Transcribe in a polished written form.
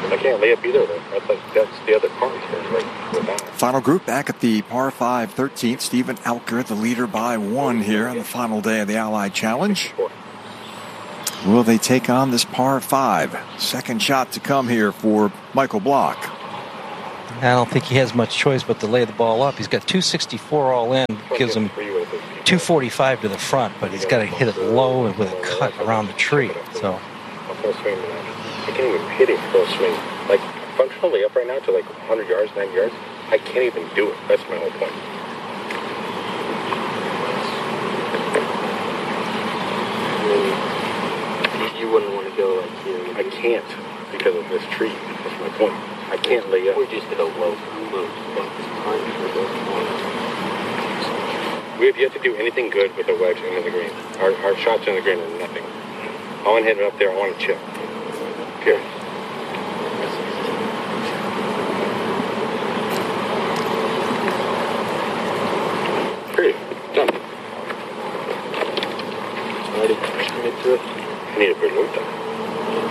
I can't lay up either, though. That's the other part. Final group back at the par 5 13th. Steven Alker, the leader by 1 here on the final day of the Allied Challenge. Will they take on this par 5? Second shot to come here for Michael Block. I don't think he has much choice but to lay the ball up. He's got 264 all in, gives him 245 to the front, but he's got to hit it low and with a cut around the tree. So I can't even hit it full swing. Like, functionally up right now to like 100 yards, 90 yards, I can't even do it. That's my whole point. You wouldn't want to go like here. I can't because of this tree. That's my point. I can't lay up. Or just hit a low spot. We have yet to do anything good with a wedge into the green. Our shots in the green are nothing. I want to hit it up there. I want to chip. Period. Period. Done. Ready? Commit to it. I need a good loop though.